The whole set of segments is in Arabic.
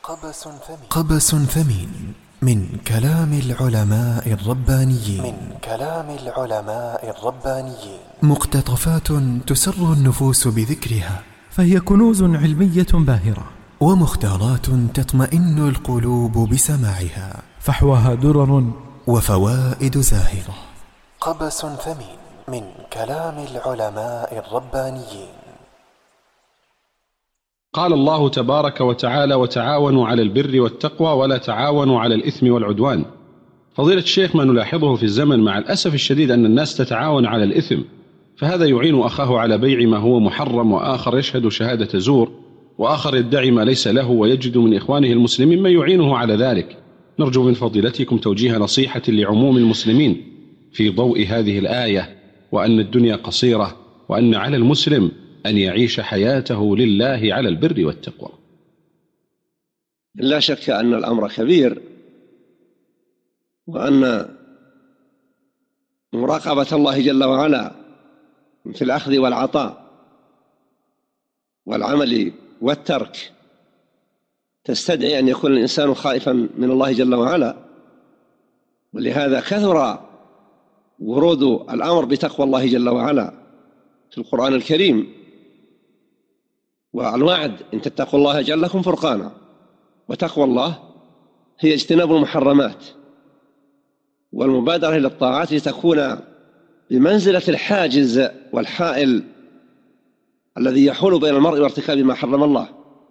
قبس ثمين من كلام العلماء الربانيين مقتطفات تسر النفوس بذكرها، فهي كنوز علمية باهرة، ومختارات تطمئن القلوب بسماعها، فحواها درر وفوائد زاهرة. قبس ثمين من كلام العلماء الربانيين. قال الله تبارك وتعالى: وتعاونوا على البر والتقوى ولا تعاونوا على الإثم والعدوان. فضيلة الشيخ، ما نلاحظه في الزمن مع الأسف الشديد أن الناس تتعاون على الإثم، فهذا يعين أخاه على بيع ما هو محرم، وآخر يشهد شهادة زور، وآخر يدعي ما ليس له، ويجد من إخوانه المسلمين من يعينه على ذلك. نرجو من فضيلتكم توجيه نصيحة لعموم المسلمين في ضوء هذه الآية، وأن الدنيا قصيرة، وأن على المسلم أن يعيش حياته لله على البر والتقوى. لا شك أن الأمر كبير، وأن مراقبة الله جل وعلا في الأخذ والعطاء والعمل والترك تستدعي أن يكون الإنسان خائفا من الله جل وعلا. ولهذا كثر ورود الأمر بتقوى الله جل وعلا في القرآن الكريم، والوعد: إن تتقوا الله يجعل لكم فرقانا. وتقوى الله هي اجتناب المحرمات والمبادرة إلى الطاعات لتكون بمنزلة الحاجز والحائل الذي يحول بين المرء وارتكاب ما حرم الله.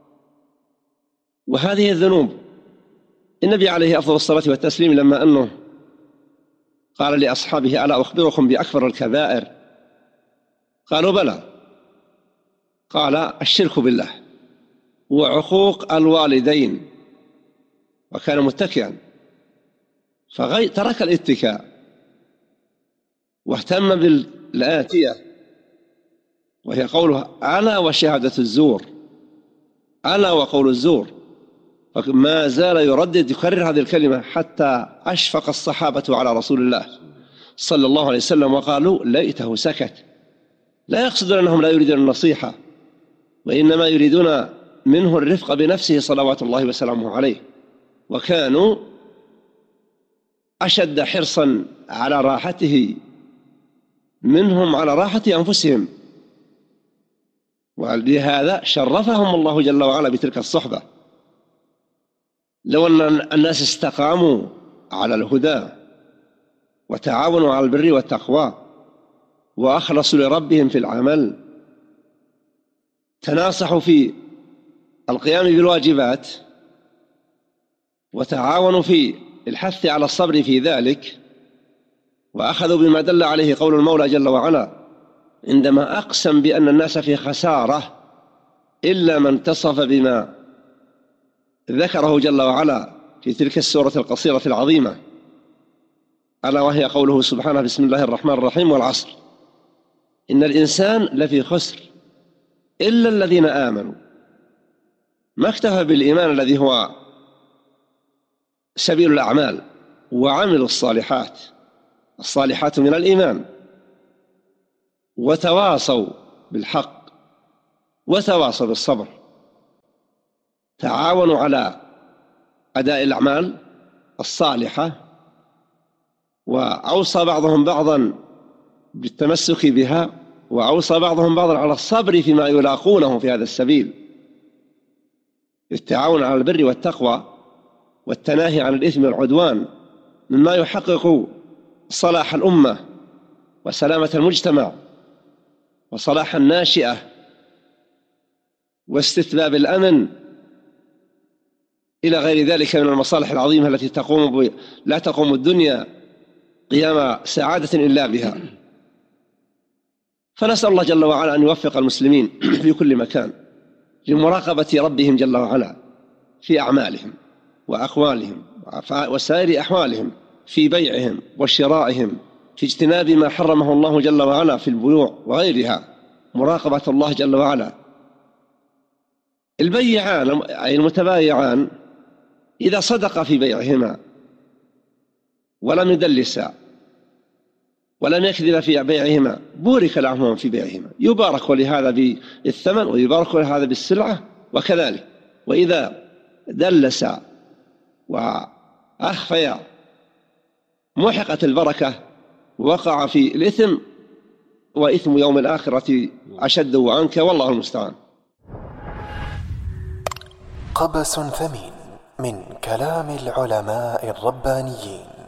وهذه الذنوب، النبي عليه أفضل الصلاة والتسليم لما أنه قال لأصحابه: ألا أخبركم بأكبر الكبائر؟ قالوا: بلى. قال: الشرك بالله وعقوق الوالدين. وكان متكئا فترك الاتكاء واهتم بالآتية، وهي قوله: ألا وشهادة الزور، ألا وقول الزور. فما زال يردد يكرر هذه الكلمة حتى أشفق الصحابة على رسول الله صلى الله عليه وسلم وقالوا: ليته سكت. لا يقصدون أنهم لا يريدون النصيحة، وإنما يريدون منه الرفق بنفسه صلوات الله وسلامه عليه. وكانوا أشد حرصا على راحته منهم على راحة أنفسهم، ولهذا شرفهم الله جل وعلا بتلك الصحبة. لو أن الناس استقاموا على الهدى وتعاونوا على البر والتقوى وأخلصوا لربهم في العمل، تناصحوا في القيام بالواجبات وتعاونوا في الحث على الصبر في ذلك، وأخذوا بما دل عليه قول المولى جل وعلا عندما أقسم بأن الناس في خسارة إلا من اتصف بما ذكره جل وعلا في تلك السورة القصيرة العظيمة، ألا وهي قوله سبحانه: بسم الله الرحمن الرحيم: والعصر إن الإنسان لفي خسر إلا الذين آمنوا. ما اكتفى بالإيمان الذي هو سبيل الأعمال وعملوا الصالحات من الإيمان، وتواصوا بالحق وتواصوا بالصبر، تعاونوا على أداء الأعمال الصالحة، وأوصى بعضهم بعضا بالتمسك بها، وأوصى بعضهم بعضا على الصبر فيما يلاقونه في هذا السبيل. التعاون على البر والتقوى والتناهي عن الإثم والعدوان مما يحقق صلاح الأمة وسلامة المجتمع وصلاح الناشئة واستتباب الأمن إلى غير ذلك من المصالح العظيمة التي لا تقوم الدنيا قيام سعادة إلا بها. فنسأل الله جل وعلا أن يوفق المسلمين في كل مكان لمراقبة ربهم جل وعلا في أعمالهم وأقوالهم وسائر أحوالهم، في بيعهم وشرائهم، في اجتناب ما حرمه الله جل وعلا في البيوع وغيرها. مراقبة الله جل وعلا. البيعان أي المتبايعان إذا صدقا في بيعهما ولم يدلسا ولم يكذب في بيعهما بورك لهما في بيعهما، يبارك لهذا بالثمن ويبارك لهذا بالسلعة وكذلك. وإذا دلس وأخفي محقت البركة وقع في الإثم، وإثم يوم الآخرة أشد وعنك، والله المستعان. قبس ثمين من كلام العلماء الربانيين.